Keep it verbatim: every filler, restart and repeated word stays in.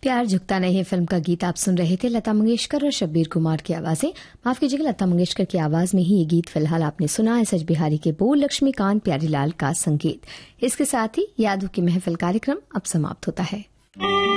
प्यार झुकता नहीं फिल्म का गीत आप सुन रहे थे। लता मंगेशकर और शब्बीर कुमार की आवाजें, माफ कीजिएगा लता मंगेशकर की आवाज में ही ये गीत फिलहाल आपने सुना। एस एच बिहारी के बोल, लक्ष्मीकांत प्यारीलाल का संगीत। इसके साथ ही यादों की महफिल कार्यक्रम अब समाप्त होता है।